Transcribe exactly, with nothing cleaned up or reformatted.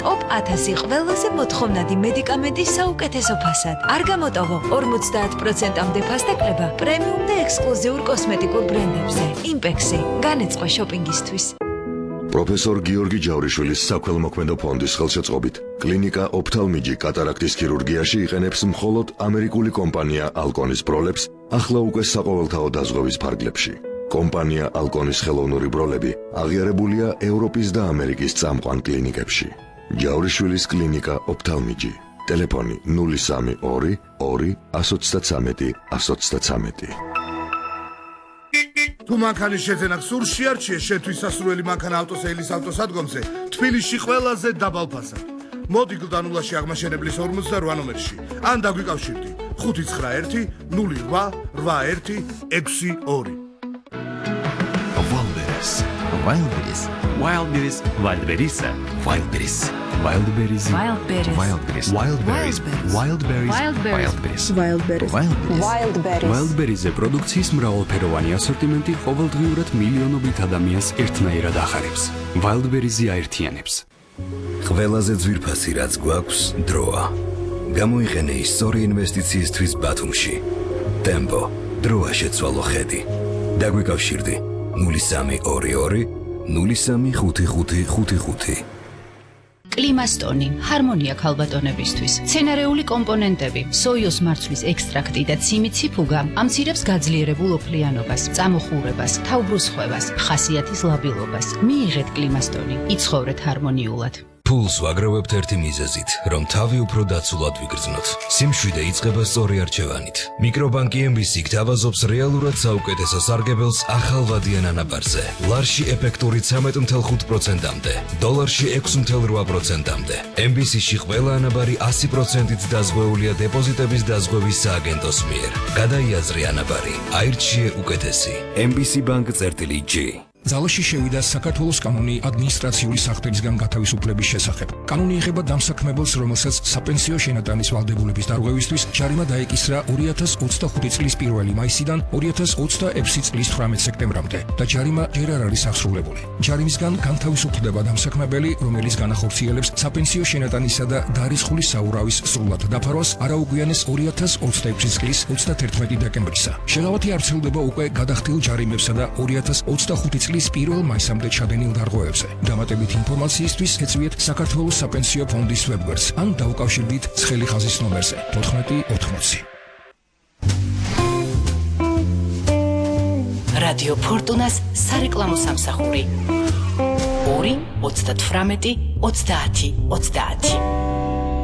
ტოპ ათასი ყველაზე მოთხოვნადი მედიკამენტის საუკეთესო ფასად. არ გამოტოვო ორმოცდაათ პროცენტამდე ფასდაკლება პრემიუმ და ექსკლუზიურ კოსმეტიკურ ბრენდებზე. იმპექსი განეწყო შოპინგისთვის. პროფესორ გიორგი ჯავრიშვილის საქველმოქმედო ფონდის ხელშეწყობით კლინიკა ოფთალმიჯი კატარაქტის ქირურგიაში იყენებს მხოლოდ ამერიკული კომპანია ალკონის ბროლებს ახლა უკვე საყოველთაო დაზღვევის ფარგლებში. კომპანია ალკონის ხელოვნური ბროლები აღიარებულია ევროპის და ამერიკის წამყვან კლინიკებში. ჯავრიშვილის კლინიკა ოფთალმიჯი. ტელეფონი ნული სამი ორი ორი εκατო ოცდათვრამეტი εκατო ოცდათვრამეტი. თუ მანქანის შეძენა გსურს შეარჩიე შენთვის სასურველი მანქანა ავტოსეილის ავტოსადგომზე თბილისში ყველაზე დაბალ ფასად. მოდი გლდანულაში აღმაშენებლის ორმოცდარვა ნომერში ან დაგვიკავშირდი ხუთი ცხრა ერთი ნული რვა რვა ერთი ექვსი ორი. Wildberries. Wildberries. Wildberries. Wildberries. Wildberries. Wildberries. Wildberries. Wildberries. Wildberries. Wildberries. Wildberries. Wildberries. Wildberries-ზე პროდუქციის მრავალფეროვანი ასორტიმენტი ყოველდღიურად მილიონობით ადამიანს ერთნაირად ახარებს. Wildberries-ი აერთიანებს. ყველაზე ძვირფასი რაც გვაქვს დროა. გამოიყენე ის სწორი ინვესტიციისთვის ბათუმში. Tempo. დროა შეცვალო ხედი. დაგვიკავშირდი ნული სამი ორი ორი ნული სამი ხუთი ხუთი ხუთი ხუთი. კლიმასტონი, ჰარმონია ქალბატონებისთვის. მცენარეული კომპონენტები, სოიოს მარცვლის ექსტრაქტი და ციმიციფუგა ამცირებს გაძლიერებულ ოფლიანობას, წამოხურებას, თავბრუსხვევას, ხასიათის ლაბილობას. მიიღეთ კლიმასტონი, იცხოვრეთ ჰარმონიულად. ფულს ვაგროვებთ ერთი მიზეზით, რომ თავი უფრო დაცულად ვიგრძნოთ. სიმშვიდე იწყება სწორი არჩევანით. მიკრობანკი ემ ბი სი გთავაზობს რეალურად საუკეთესო სარგებელს ახალვადიან ანაბარზე. ლარში ეფექტური ცამეტ ათი ხუთი პროცენტამდე, დოლარში ექვსი ათი რვა პროცენტამდე. ემ ბი სი-ში ყველა ანაბარი ასი პროცენტით დაზღვეულია დეპოზიტების დაზღვევის სააგენტოს მიერ. გადაიაზრე ანაბარი, აირჩიე უკეთესი. ემ ბი სი ბანკ წერტილი ჯი. ძალაში შევიდა საქართველოს კანონი ადმინისტრაციული საქმისგან გათავისუფლების შესახებ. კანონი ეხება დამსაქმებელს, რომელსაც საპენსიო შენატანის ვალდებულების დარღვევისთვის ჯარიმა დაეკისრა ორი ათას ოცდახუთი წლის პირველი მაისიდან ორი ათას ოცდაექვსი წლის თვრამეტ სექტემბრამდე და ჯარიმა ჯერ არ არის აღსრულებული. ჯარიმისგან განთავისუფლდება დამსაქმებელი, რომელიც განახორციელებს საპენსიო შენატანისა და დარიცხული საურავის სრულად დაფარვას არაუგვიანეს ორი ათას ოცდაექვსი წლის ოცდათერთმეტი დეკემბრისა. შეღავათი არ ვრცელდება უკვე გადახდილ ჯარიმებსა და ორი ათას ოცდახუთი წლის პირველ მაისამდე ჩადენილ დარღვევებზე. დამატებით ინფორმაციისთვის ეწვიეთ საქართველოს საპენსიო ფონდის ვებგვერდს ან დაუკავშირდით ცხელი ხაზის ნომერზე ოთხმეტი ოცდაოთხი. რადიო ფორტუნას სარეკლამო სამსახური ორი ოცდათვრამეტი ოცდაათი ოცდაათი.